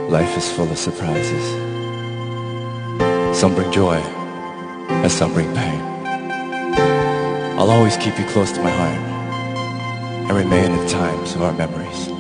Life is full of surprises. Some bring joy, and some bring pain. I'll always keep you close to my heart and remain in the times of our memories.